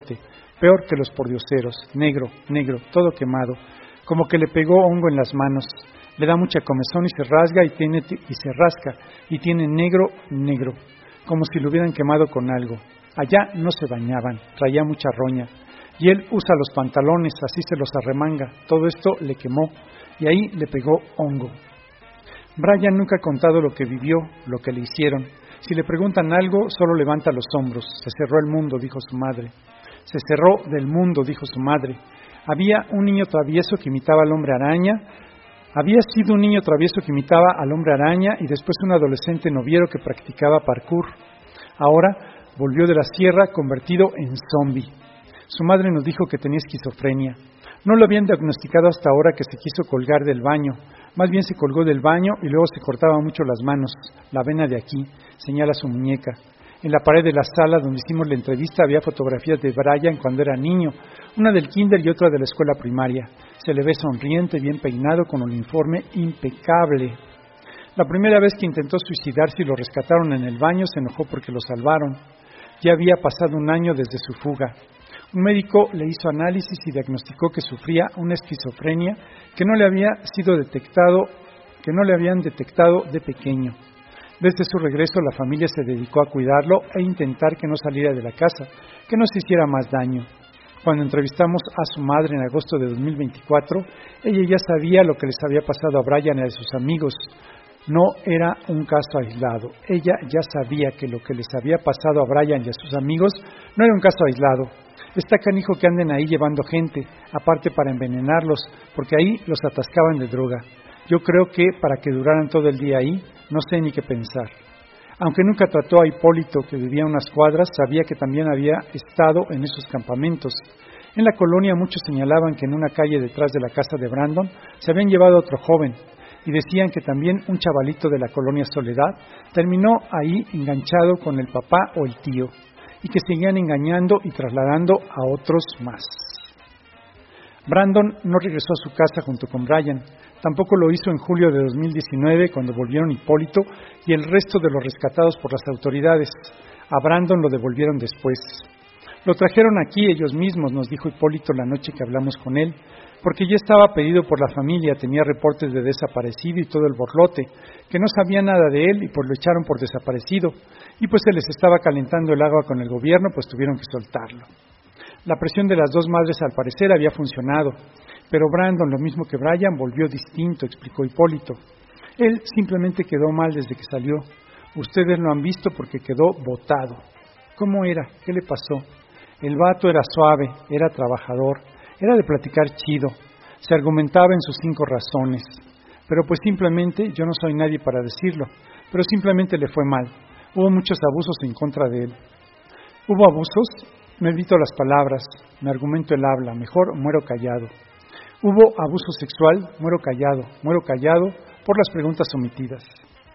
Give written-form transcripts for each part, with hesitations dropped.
peor que los pordioseros, negro, negro, todo quemado, como que le pegó hongo en las manos. Le da mucha comezón y se rasga y se rasca, y tiene negro, negro, como si lo hubieran quemado con algo. Allá no se bañaban, traía mucha roña, y él usa los pantalones, así se los arremanga. Todo esto le quemó, y ahí le pegó hongo. Brian nunca ha contado lo que vivió, lo que le hicieron. Si le preguntan algo, solo levanta los hombros. Se cerró el mundo, dijo su madre. Se cerró del mundo, dijo su madre. Había un niño travieso que imitaba al hombre araña. Había sido un niño travieso que imitaba al hombre araña y después un adolescente noviero que practicaba parkour. Ahora volvió de la sierra convertido en zombie. Su madre nos dijo que tenía esquizofrenia. No lo habían diagnosticado hasta ahora que se quiso colgar del baño. Más bien se colgó del baño y luego se cortaba mucho las manos. La vena de aquí, señala su muñeca. En la pared de la sala donde hicimos la entrevista había fotografías de Brian cuando era niño, una del kinder y otra de la escuela primaria. Se le ve sonriente, bien peinado, con un uniforme impecable. La primera vez que intentó suicidarse y lo rescataron en el baño, se enojó porque lo salvaron. Ya había pasado un año desde su fuga. Un médico le hizo análisis y diagnosticó que sufría una esquizofrenia que no le habían detectado de pequeño. Desde su regreso, la familia se dedicó a cuidarlo e intentar que no saliera de la casa, que no se hiciera más daño. Cuando entrevistamos a su madre en agosto de 2024, ella ya sabía lo que les había pasado a Brian y a sus amigos. No era un caso aislado. Ella ya sabía que lo que les había pasado a Brian y a sus amigos no era un caso aislado. Está canijo que anden ahí llevando gente, aparte para envenenarlos, porque ahí los atascaban de droga. Yo creo que para que duraran todo el día ahí, no sé ni qué pensar. Aunque nunca trató a Hipólito, que vivía a unas cuadras, sabía que también había estado en esos campamentos. En la colonia muchos señalaban que en una calle detrás de la casa de Brandon se habían llevado a otro joven, y decían que también un chavalito de la colonia Soledad terminó ahí enganchado con el papá o el tío, y que seguían engañando y trasladando a otros más. Brandon no regresó a su casa junto con Brian. Tampoco lo hizo en julio de 2019, cuando volvieron Hipólito y el resto de los rescatados por las autoridades. A Brandon lo devolvieron después. Lo trajeron aquí ellos mismos, nos dijo Hipólito la noche que hablamos con él, porque ya estaba pedido por la familia, tenía reportes de desaparecido y todo el borlote, que no sabía nada de él y pues lo echaron por desaparecido. Y pues se les estaba calentando el agua con el gobierno, pues tuvieron que soltarlo. La presión de las dos madres al parecer había funcionado, pero Brandon, lo mismo que Brian, volvió distinto, explicó Hipólito. Él simplemente quedó mal desde que salió. Ustedes lo han visto porque quedó botado. ¿Cómo era? ¿Qué le pasó? El vato era suave, era trabajador, era de platicar chido, se argumentaba en sus 5 razones. Pero pues simplemente, yo no soy nadie para decirlo, pero simplemente le fue mal. Hubo muchos abusos en contra de él. ¿Hubo abusos? Me evito las palabras, me argumento el habla, mejor muero callado. ¿Hubo abuso sexual? Muero callado por las preguntas omitidas.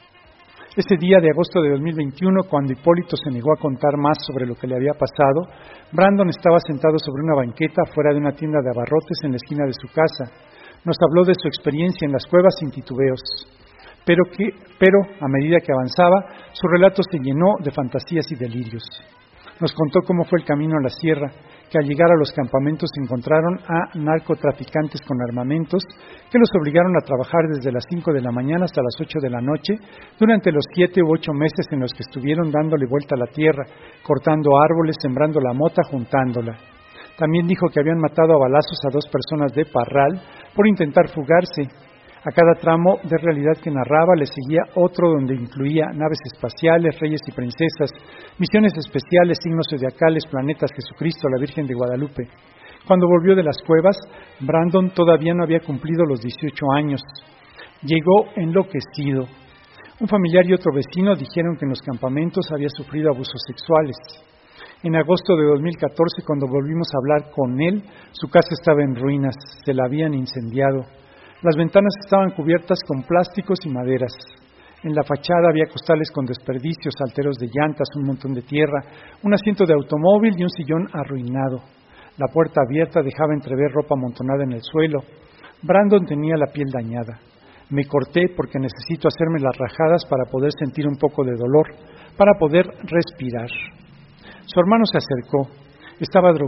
Ese día de agosto de 2021, cuando Hipólito se negó a contar más sobre lo que le había pasado, Brandon estaba sentado sobre una banqueta fuera de una tienda de abarrotes en la esquina de su casa. Nos habló de su experiencia en las cuevas sin titubeos. Pero a medida que avanzaba, su relato se llenó de fantasías y delirios. Nos contó cómo fue el camino a la sierra, que al llegar a los campamentos encontraron a narcotraficantes con armamentos que los obligaron a trabajar desde las 5 de la mañana hasta las 8 de la noche durante los 7 u 8 meses en los que estuvieron dándole vuelta a la tierra, cortando árboles, sembrando la mota, juntándola. También dijo que habían matado a balazos a 2 personas de Parral por intentar fugarse. A cada tramo de realidad que narraba le seguía otro donde incluía naves espaciales, reyes y princesas, misiones especiales, signos zodiacales, planetas, Jesucristo, la Virgen de Guadalupe. Cuando volvió de las cuevas, Brandon todavía no había cumplido los 18 años. Llegó enloquecido. Un familiar y otro vecino dijeron que en los campamentos había sufrido abusos sexuales. En agosto de 2014, cuando volvimos a hablar con él, su casa estaba en ruinas, se la habían incendiado. Las ventanas estaban cubiertas con plásticos y maderas. En la fachada había costales con desperdicios, alteros de llantas, un montón de tierra, un asiento de automóvil y un sillón arruinado. La puerta abierta dejaba entrever ropa amontonada en el suelo. Brandon tenía la piel dañada. Me corté porque necesito hacerme las rajadas para poder sentir un poco de dolor, para poder respirar. Su hermano se acercó. Estaba drogado.